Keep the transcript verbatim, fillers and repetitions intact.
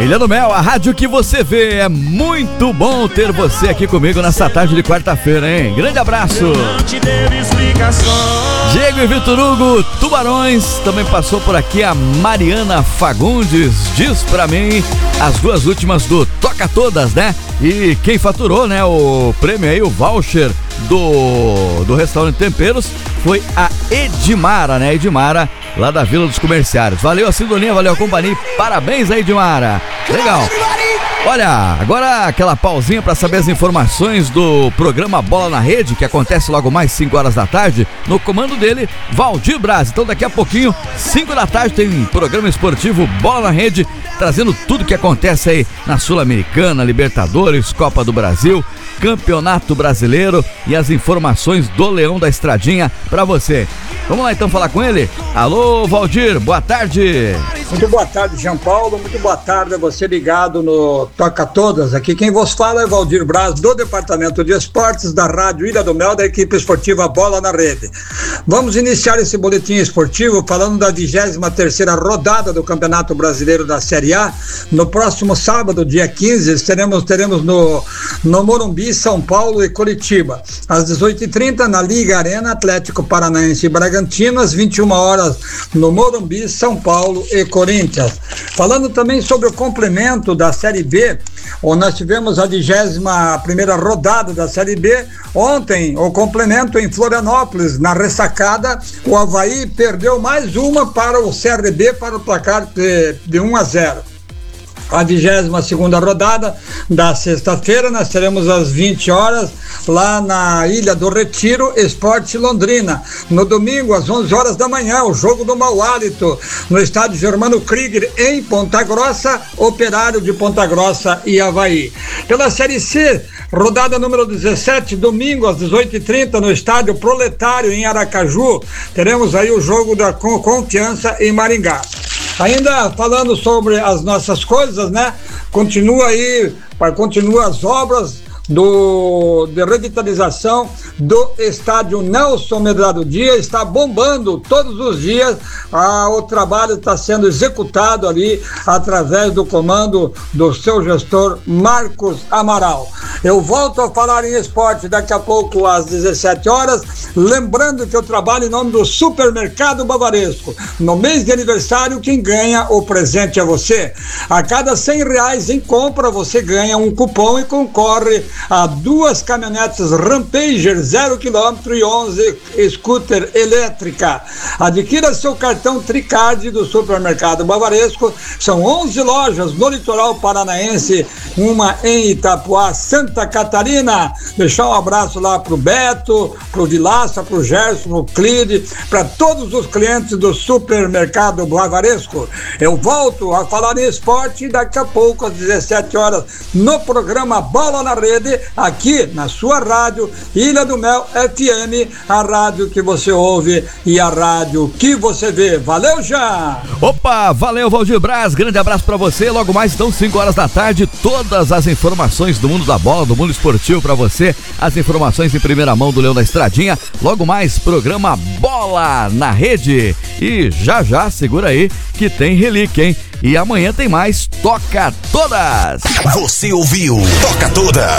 Ilha do Mel, a rádio que você vê. É muito bom ter você aqui comigo nessa tarde de quarta-feira, hein? Grande abraço. Diego e Vitor Hugo, Tubarões. Também passou por aqui a Mariana Fagundes. Diz pra mim as duas últimas do Toca Todas, né? E quem faturou, né, o prêmio aí, o voucher do, do Restaurante Temperos, foi a Edmara, né? Edmara, lá da Vila dos Comerciários. Valeu a sintonia, valeu a companhia. Parabéns aí, Edmara. Legal. Olha, agora aquela pausinha para saber as informações do programa Bola na Rede, que acontece logo mais cinco horas da tarde, no comando dele, Valdir Braz. Então daqui a pouquinho, cinco da tarde, tem programa esportivo Bola na Rede, trazendo tudo que acontece aí na Sul-Americana, Libertadores, Copa do Brasil, Campeonato Brasileiro e as informações do Leão da Estradinha para você. Vamos lá então falar com ele? Alô, Valdir, boa tarde. Muito boa tarde, João Paulo, muito boa tarde a você ligado no Toca Todas. Aqui quem vos fala é Valdir Braz, do Departamento de Esportes da Rádio Ilha do Mel, da equipe esportiva Bola na Rede. Vamos iniciar esse boletim esportivo falando da vigésima terceira rodada do Campeonato Brasileiro da Série A. No próximo sábado, dia quinze, teremos, teremos no, no Morumbi, São Paulo e Curitiba. Às dezoito e trinta, na Liga Arena, Atlético Paranaense e Bragantino. Às vinte e uma horas, no Morumbi, São Paulo e Corinthians. Falando também sobre o complemento da Série B, onde nós tivemos a vigésima primeira rodada da Série B. Ontem, o complemento em Florianópolis, na ressacada, o Avaí perdeu mais uma para o C R B para o placar de, de um a zero. A vigésima segunda rodada da sexta-feira, nós teremos às vinte horas lá na Ilha do Retiro, Esporte Londrina. No domingo, às onze horas da manhã, o jogo do mau hálito no estádio Germano Krieger em Ponta Grossa, Operário de Ponta Grossa e Avaí. Pela Série C, rodada número dezessete, domingo às dezoito e trinta no estádio Proletário em Aracaju, teremos aí o jogo da Confiança em Maringá. Ainda falando sobre as nossas coisas, né? Continua aí, continua as obras do, de revitalização do estádio Nelson Medrado Dias. Está bombando todos os dias. Ah, o trabalho está sendo executado ali através do comando do seu gestor Marcos Amaral. Eu volto a falar em esporte daqui a pouco às dezessete horas, lembrando que eu trabalho em nome do Supermercado Bavaresco. No mês de aniversário, quem ganha o presente é você. A cada cem reais em compra, você ganha um cupom e concorre a duas caminhonetes Rampager zero quilômetro e onze scooter elétrica. Adquira seu cartão Tricard do Supermercado Bavaresco. São onze lojas no litoral paranaense, uma em Itapuá, Santa Catarina. Deixar um abraço lá pro Beto, pro Vilaça, pro Gerson, pro Clide, para todos os clientes do Supermercado Bavaresco. Eu volto a falar em esporte daqui a pouco às dezessete horas no programa Bola na Rede, aqui na sua rádio Ilha do Mel F M, a rádio que você ouve e a rádio que você vê. Valeu, já! Opa, valeu, Valdir Braz, grande abraço pra você. Logo mais, então, cinco horas da tarde, todas as informações do mundo da bola, do mundo esportivo pra você, as informações em primeira mão do Leão da Estradinha. Logo mais, programa Bola na Rede. E já já, segura aí que tem relíquia, hein? E amanhã tem mais Toca Todas. Você ouviu Toca Todas.